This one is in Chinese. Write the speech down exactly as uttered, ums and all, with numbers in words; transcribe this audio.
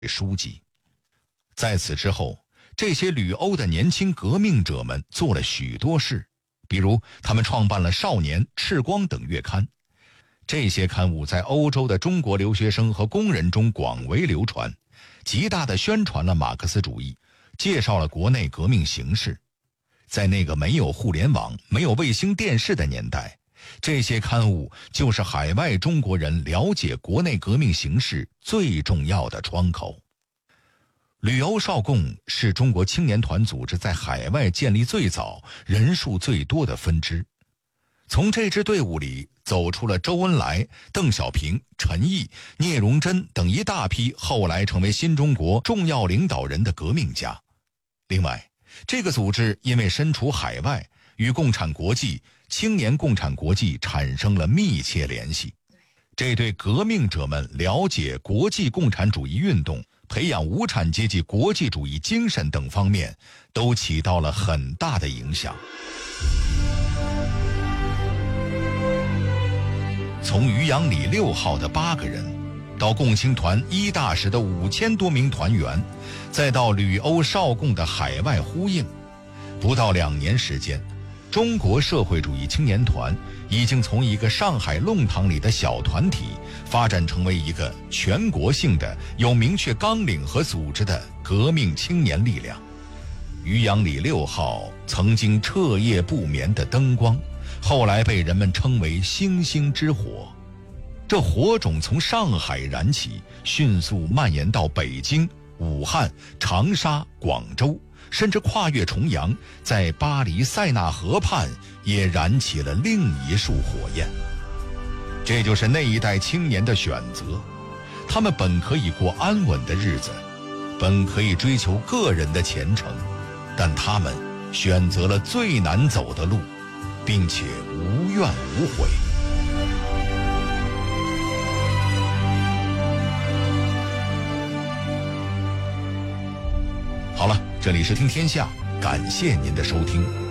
书记。在此之后，这些旅欧的年轻革命者们做了许多事，比如他们创办了《少年》《赤光》等月刊。这些刊物在欧洲的中国留学生和工人中广为流传，极大地宣传了马克思主义，介绍了国内革命形势。在那个没有互联网、没有卫星电视的年代，这些刊物就是海外中国人了解国内革命形势最重要的窗口。旅欧少共是中国青年团组织在海外建立最早、人数最多的分支。从这支队伍里走出了周恩来、邓小平、陈毅、聂荣臻等一大批后来成为新中国重要领导人的革命家。另外，这个组织因为身处海外，与共产国际、青年共产国际产生了密切联系，这对革命者们了解国际共产主义运动、培养无产阶级国际主义精神等方面都起到了很大的影响。从渔阳里六号的八个人，到共青团一大时的五千多名团员，再到旅欧少共的海外呼应，不到两年时间，中国社会主义青年团已经从一个上海弄堂里的小团体发展成为一个全国性的有明确纲领和组织的革命青年力量。渔阳里六号曾经彻夜不眠的灯光，后来被人们称为星星之火。这火种从上海燃起，迅速蔓延到北京、武汉、长沙、广州，甚至跨越重洋，在巴黎塞纳河畔也燃起了另一束火焰。这就是那一代青年的选择，他们本可以过安稳的日子，本可以追求个人的前程，但他们选择了最难走的路，并且无怨无悔。好了，这里是听天下，感谢您的收听。